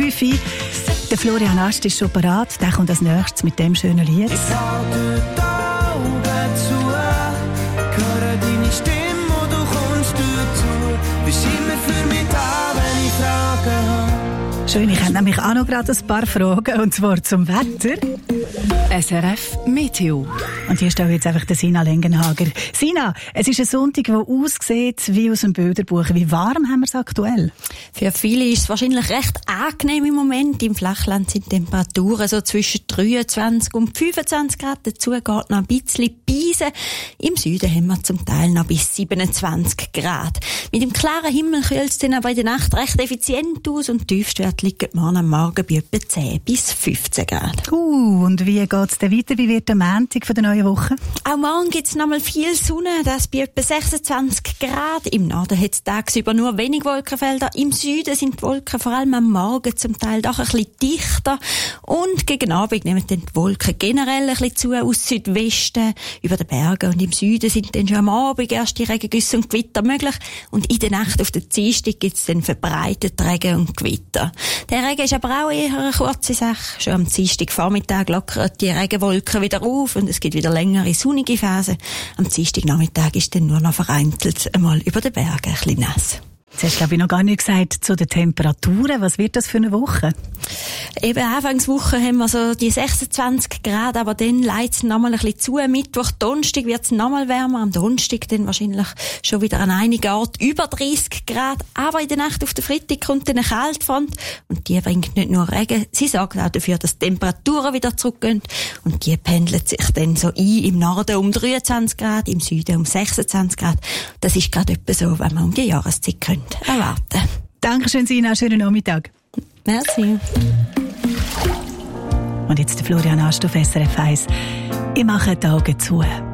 5 Uhr. Der Florian Ast ist schon parat. Der kommt als nächstes mit dem schönen Lied. Ich halte die Augen zu, höre deine Stimme und du kommst dazu. Bist immer für mich da, wenn ich Fragen habe. Schön, ich habe nämlich auch noch gerade ein paar Fragen, und zwar zum Wetter. SRF Meteo. Und hier steht jetzt einfach der Sina Lengenhager. Sina, es ist ein Sonntag, der aussieht wie aus einem Bilderbuch. Wie warm haben wir es aktuell? Für viele ist es wahrscheinlich recht angenehm im Moment. Im Flachland sind Temperaturen so zwischen 23 und 25 Grad. Dazu geht noch ein bisschen Beise. Im Süden haben wir zum Teil noch bis 27 Grad. Mit dem klaren Himmel kühlt es dann aber in der Nacht recht effizient aus und die Tiefstwerte liegen morgen am Morgen bei etwa 10 bis 15 Grad. Und wie geht es denn weiter? Wie wird der Montag von der neuen Woche? Auch morgen gibt es noch mal viel Sonne, das bei etwa 26 Grad. Im Norden hat es tagsüber nur wenig Wolkenfelder. Im Süden sind die Wolken vor allem am Morgen zum Teil doch ein bisschen dichter. Und gegen Abend nehmen dann die Wolken generell ein bisschen zu aus Südwesten über den Bergen. Und im Süden sind dann schon am Abend erst die Regengüsse und Gewitter möglich. Und in der Nacht auf den Dienstag gibt es dann verbreitet Regen und Gewitter. Der Regen ist aber auch eher eine kurze Sache. Schon am Dienstagvormittag lockern die Regenwolken wieder auf und es gibt wieder längere sonnige Phasen. Am Dienstagnachmittag ist dann nur noch vereinzelt einmal über den Bergen ein bisschen nass. Jetzt hast du, glaube ich, noch gar nicht gesagt zu den Temperaturen. Was wird das für eine Woche? Eben Anfangswoche haben wir so die 26 Grad, aber dann leitet es nochmal ein bisschen zu. Mittwoch, Donnerstag wird es nochmal wärmer. Am Donnerstag dann wahrscheinlich schon wieder an einigen Orten über 30 Grad. Aber in der Nacht auf den Freitag kommt dann eine Kaltfront und die bringt nicht nur Regen, sie sorgt auch dafür, dass die Temperaturen wieder zurückgehen und die pendelt sich dann so ein. Im Norden um 23 Grad, im Süden um 26 Grad. Das ist gerade etwa so, wenn man um die Jahreszeit erwarten. Dankeschön, Sina. Schönen Nachmittag. Merci. Und jetzt der Florian Ast auf SRF 1. Ich mache die Augen zu.